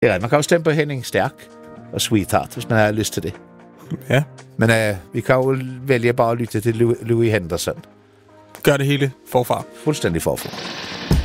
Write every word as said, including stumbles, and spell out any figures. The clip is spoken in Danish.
Det er rigtigt. Man kan jo stemme på Henning Stærk og Sweetheart, hvis man har lyst til det. Ja. Men øh, vi kan jo vælge bare at lytte til Louis Henderson. Gør det hele forfra. Fuldstændig forfra.